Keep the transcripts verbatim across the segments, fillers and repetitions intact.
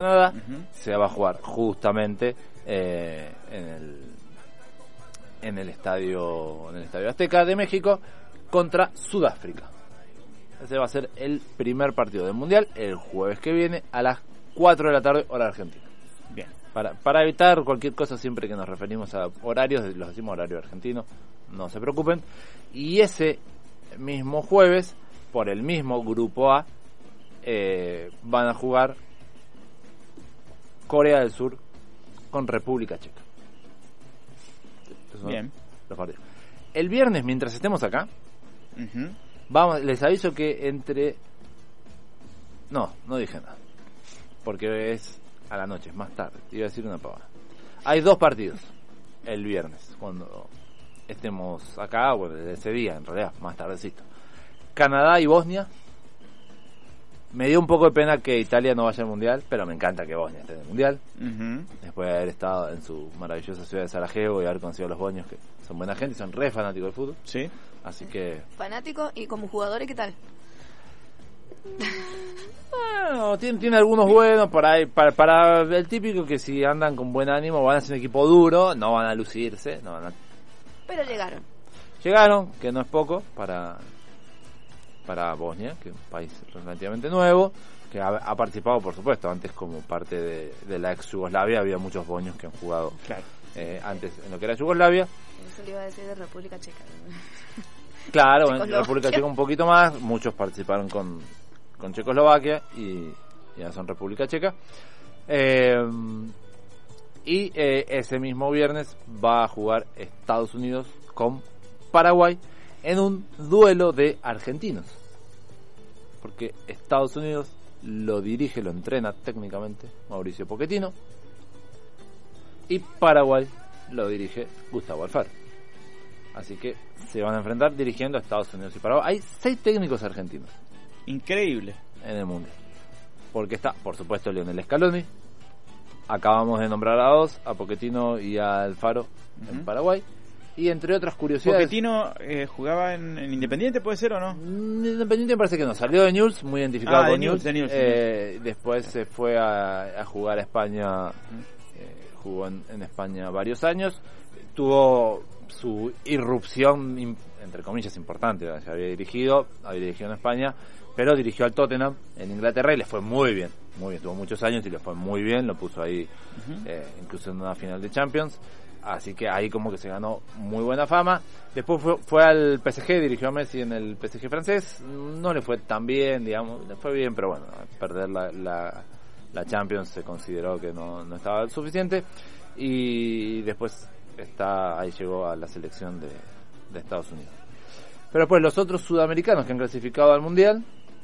Canadá, Uh-huh. se va a jugar justamente eh, en el en el estadio en el estadio Azteca de México contra Sudáfrica. Ese va a ser el primer partido del Mundial el jueves que viene a las cuatro de la tarde, hora argentina. Bien. Para, para evitar cualquier cosa, siempre que nos referimos a horarios, los decimos horario argentino, no se preocupen. Y ese mismo jueves, por el mismo grupo A, eh, van a jugar Corea del Sur con República Checa. Esos son Bien. los partidos. El viernes, mientras estemos acá, Uh-huh. vamos, les aviso que entre... No, no dije nada. Porque es a la noche, es más tarde. Te iba a decir una pavada. Hay dos partidos el viernes, cuando estemos acá, bueno, ese día, en realidad, más tardecito. Canadá y Bosnia. Me dio un poco de pena que Italia no vaya al Mundial, pero me encanta que Bosnia esté en el Mundial. Uh-huh. Después de haber estado en su maravillosa ciudad de Sarajevo y haber conocido a los bosnios, que son buena gente y son re fanáticos del fútbol. Sí. Así que... Fanático y como jugadores, ¿qué tal? Bueno, tiene, tiene algunos buenos por ahí, para, para el típico que si andan con buen ánimo van a ser un equipo duro, no van a lucirse, no van a... Pero llegaron. Llegaron, que no es poco para para Bosnia, que es un país relativamente nuevo, que ha, ha participado, por supuesto, antes como parte de, de la ex Yugoslavia, había muchos bosnios que han jugado Claro. eh, antes en lo que era Yugoslavia. Eso le iba a decir de República Checa. Claro, en Checoslovaquia. República Checa un poquito más, muchos participaron con, con Checoslovaquia y ya son República Checa. Eh, y eh, ese mismo viernes va a jugar Estados Unidos con Paraguay en un duelo de argentinos. Porque Estados Unidos lo dirige, lo entrena técnicamente Mauricio Pochettino y Paraguay lo dirige Gustavo Alfaro. Así que se van a enfrentar dirigiendo a Estados Unidos y Paraguay. Hay seis técnicos argentinos Increíble. en el mundo. Porque está, por supuesto, Lionel Scaloni. Acabamos de nombrar a dos, a Pochettino y a Alfaro en Ujú. Paraguay. Y entre otras curiosidades... Pochettino eh, jugaba en, en Independiente, ¿puede ser o no? Mm, Independiente me parece que no. Salió de Newell's, muy identificado Ah, de con Newell's, Newell's. de Newell's, Eh, después se fue a, a jugar a España. Eh, jugó en, en España varios años. Tuvo su irrupción, im- entre comillas, importante. Ya había dirigido, había dirigido en España, pero dirigió al Tottenham en Inglaterra y le fue muy bien. Muy bien, tuvo muchos años y le fue muy bien. Lo puso ahí, Uh-huh. eh, incluso en una final de Champions. Así que ahí como que se ganó muy buena fama. Después fue, fue al P S G, dirigió a Messi en el P S G francés. No le fue tan bien, digamos, le fue bien, pero bueno, perder la, la, la Champions se consideró que no, no estaba suficiente. Y después está ahí llegó a la selección de, de Estados Unidos. Pero pues los otros sudamericanos que han clasificado al Mundial,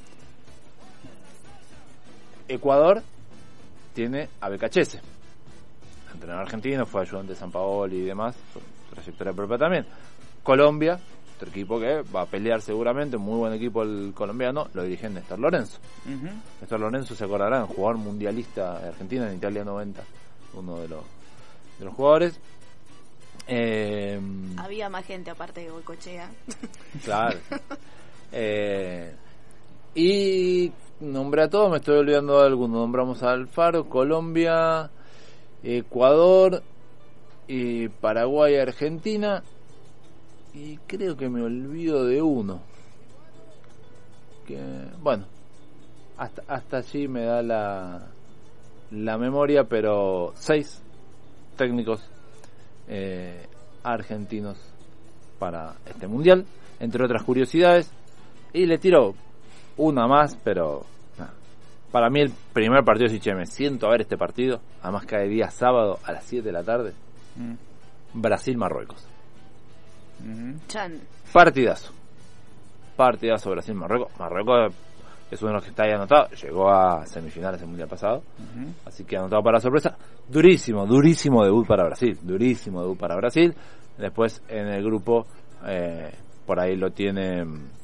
Ecuador tiene a Becachese, entrenador argentino, fue ayudante de San Paolo y demás, trayectoria propia también. Colombia, otro equipo que va a pelear seguramente, muy buen equipo el colombiano, lo dirige Néstor Lorenzo. Uh-huh. Néstor Lorenzo, se acordarán, jugador mundialista de Argentina en Italia noventa, uno de los de los jugadores. Eh, Había más gente aparte de Goicoechea. Claro. Eh, y nombré a todos, me estoy olvidando de alguno. Nombramos a Alfaro, Colombia, Ecuador, y Paraguay, Argentina, y creo que me olvido de uno. Que bueno, hasta hasta allí me da la la memoria, pero seis técnicos eh, argentinos para este mundial, entre otras curiosidades. Y le tiro una más, pero nah. Para mí el primer partido, si che, me siento a ver este partido, además cae día sábado a las siete de la tarde, Uh-huh. Brasil-Marruecos. Uh-huh. Chan. Partidazo. Partidazo Brasil-Marruecos. Marruecos es uno de los que está ahí anotado. Llegó a semifinales el mundial pasado. Uh-huh. Así que anotado para la sorpresa. Durísimo, durísimo debut para Brasil. Durísimo debut para Brasil. Después en el grupo, eh, por ahí lo tiene,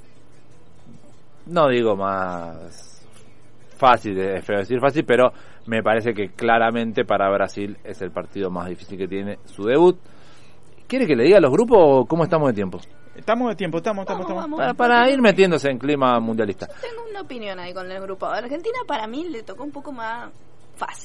no digo más fácil, es feo decir fácil, pero me parece que claramente para Brasil es el partido más difícil que tiene su debut. ¿Quiere que le diga los grupos o cómo estamos de tiempo? Estamos de tiempo, estamos, estamos, Vamos, estamos. vamos. Para, para ir metiéndose en clima mundialista. Tengo una opinión ahí con el grupo. Argentina para mí le tocó un poco más fácil.